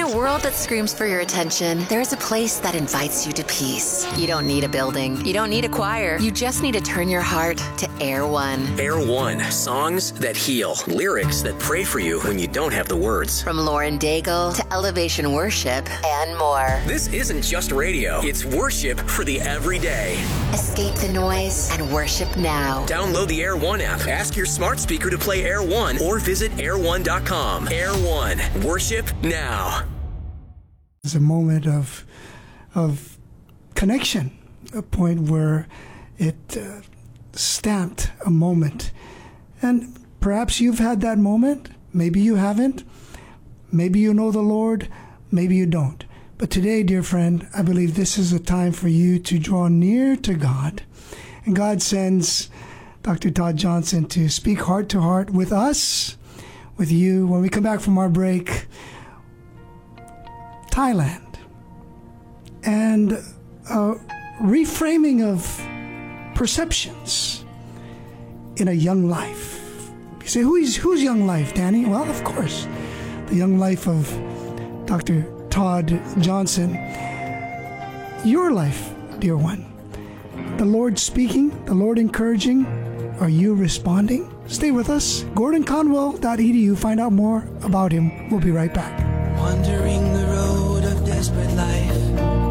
a world that screams for your attention, there's a place that invites you to peace. You don't need a building. You don't need a choir. You just need to turn your heart to Air One. Air One. Songs that heal. Lyrics that pray for you when you don't have the words. From Lauren Daigle to Elevation Worship and more. This isn't just radio. It's worship for the everyday. Escape the noise and worship now. Download the Air One app. Ask your smart speaker to play Air One or visit air1.com. Air One. Worship now. It's a moment of connection, a point where it stamped a moment. And perhaps you've had that moment. Maybe you haven't. Maybe you know the Lord. Maybe you don't. But today, dear friend, I believe this is a time for you to draw near to God. And God sends Dr. Todd Johnson to speak heart to heart with us, with you. When we come back from our break, Thailand, and a reframing of perceptions in a young life. You say, whose young life, Danny? Well, of course, the young life of Dr. Todd Johnson. Your life, dear one. The Lord speaking, the Lord encouraging. Are you responding? Stay with us. GordonConwell.edu. Find out more about him. We'll be right back. Wondering